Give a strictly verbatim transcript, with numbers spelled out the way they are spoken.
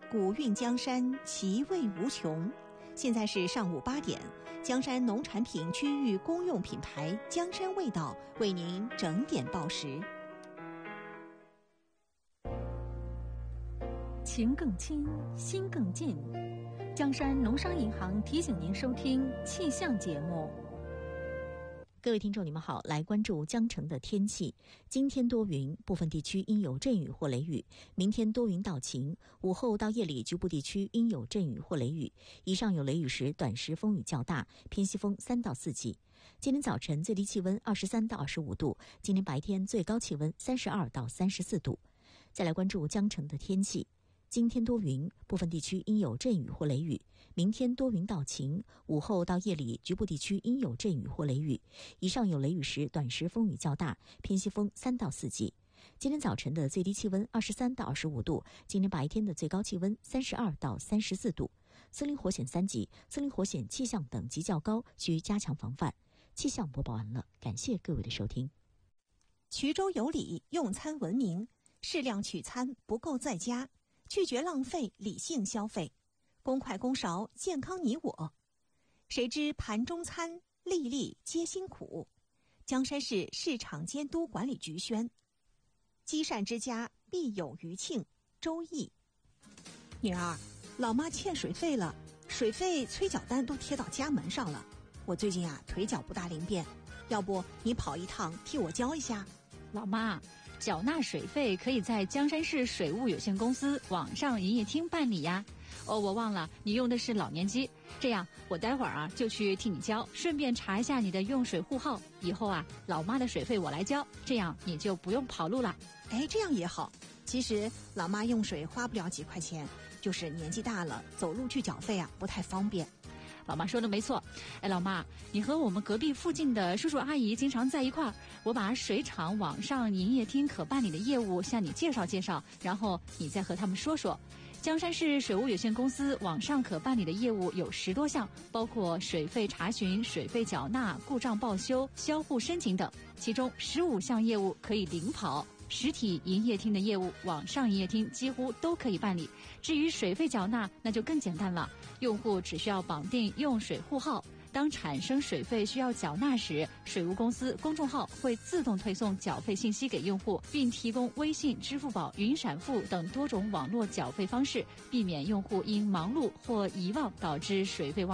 古韵江山，其味无穷。现在是上午八点，江山农产品区域公用品牌江山味道为您整点报时。 情更亲，心更近。江山农商银行提醒您收听气象节目。 各位听众你们好，来关注江城的天气。今天多云，部分地区应有阵雨或雷雨，明天多云到晴，午后到夜里局部地区应有阵雨或雷雨，以上有雷雨时短时风雨较大，偏西风三到四级。今天早晨最低气温二十三到二十五度，今天白天最高气温三十二到三十四度。再来关注江城的天气。今天多云，部分地区应有阵雨或雷雨，明天多云到晴，午后到夜里局部地区应有阵雨或雷雨，以上有雷雨时短时风雨较大，偏西风三到四级。今天早晨的最低气温二十三到二十五度，今天白天的最高气温三十二到三十四度。森林火险三级，森林火险气象等级较高，需加强防范。气象播报完了，感谢各位的收听。 衢州有礼，用餐文明，适量取餐，不够在家，拒绝浪费，理性消费，公筷公勺，健康你我。谁知盘中餐，粒粒皆辛苦。江山市市场监督管理局宣。积善之家必有余庆。周易。女儿，老妈欠水费了，水费催缴单都贴到家门上了。我最近啊腿脚不大灵便，要不你跑一趟替我交一下？ 老妈，缴纳水费可以在江山市水务有限公司网上营业厅办理呀。哦，我忘了你用的是老年机，这样我待会儿啊就去替你交，顺便查一下你的用水户号。以后啊，老妈的水费我来交，这样你就不用跑路了。 哎，这样也好。其实老妈用水花不了几块钱，就是年纪大了，走路去缴费啊不太方便。 老妈说的没错。哎，老妈，你和我们隔壁附近的叔叔阿姨经常在一块儿，我把水厂网上营业厅可办理的业务向你介绍介绍，然后你再和他们说说。江山市水务有限公司网上可办理的业务有十多项，包括水费查询、水费缴纳、故障报修、销户申请等，其中十五项业务可以领跑。实体营业厅的业务，网上营业厅几乎都可以办理。至于水费缴纳，那就更简单了，用户只需要绑定用水户号，当产生水费需要缴纳时，水务公司公众号会自动推送缴费信息给用户，并提供微信、支付宝、云闪付等多种网络缴费方式，避免用户因忙碌或遗忘导致水费忘